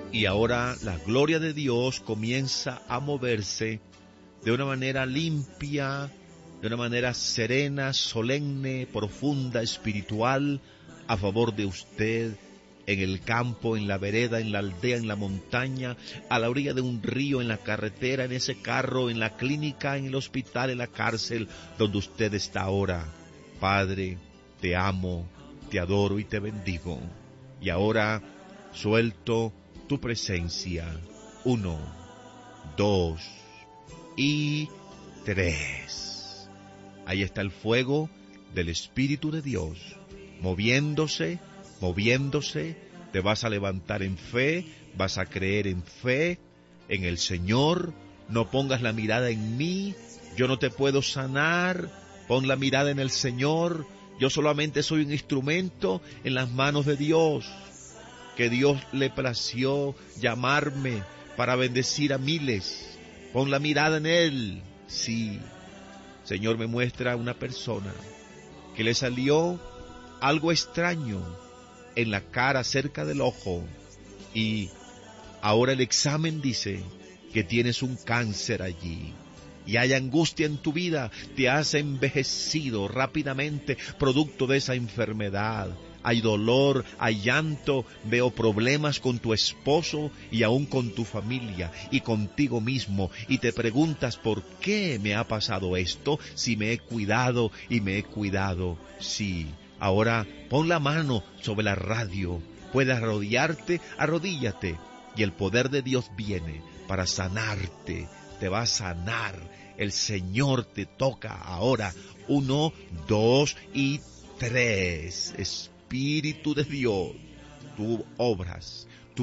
Y ahora la gloria de Dios comienza a moverse de una manera limpia, de una manera serena, solemne, profunda, espiritual, a favor de usted, en el campo, en la vereda, en la aldea, en la montaña, a la orilla de un río, en la carretera, en ese carro, en la clínica, en el hospital, en la cárcel, donde usted está ahora. Padre, te amo, te adoro y te bendigo. Y ahora suelto tu presencia. 1, 2 y 3. Ahí está el fuego del Espíritu de Dios, moviéndose, te vas a levantar en fe, vas a creer en fe, en el Señor. No pongas la mirada en mí, yo no te puedo sanar, pon la mirada en el Señor. Yo solamente soy un instrumento en las manos de Dios, que Dios le plació llamarme para bendecir a miles. Pon la mirada en Él. Sí, Señor, me muestra una persona que le salió algo extraño en la cara, cerca del ojo, y ahora el examen dice que tienes un cáncer allí, y hay angustia en tu vida, te has envejecido rápidamente producto de esa enfermedad. Hay dolor, hay llanto, veo problemas con tu esposo y aún con tu familia y contigo mismo, y te preguntas por qué me ha pasado esto, si me he cuidado y me he cuidado. Sí, ahora pon la mano sobre la radio, puedes arrodillarte, arrodíllate, y el poder de Dios viene para sanarte, te va a sanar. El Señor te toca ahora. 1, 2 y 3. Espíritu de Dios, tú obras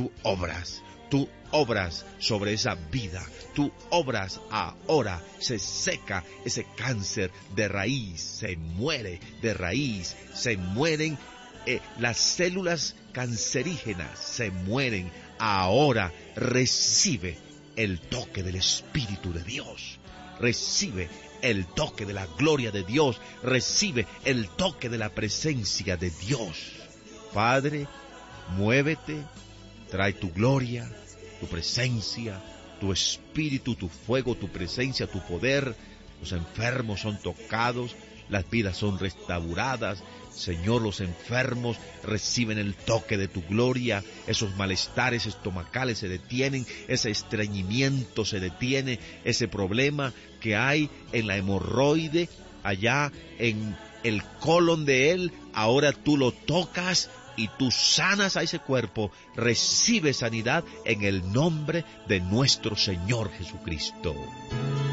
sobre esa vida, tú obras ahora, se seca ese cáncer de raíz, se muere de raíz, se mueren las células cancerígenas, se mueren ahora. Recibe el toque del Espíritu de Dios, recibe el toque de la gloria de Dios, recibe el toque de la presencia de Dios. Padre, muévete, trae tu gloria, tu presencia, tu espíritu, tu fuego, tu presencia, tu poder. Los enfermos son tocados, las vidas son restauradas. Señor, los enfermos reciben el toque de tu gloria, esos malestares estomacales se detienen, ese estreñimiento se detiene, ese problema que hay en la hemorroide, allá en el colon de él, ahora tú lo tocas y tú sanas a ese cuerpo. Recibe sanidad en el nombre de nuestro Señor Jesucristo.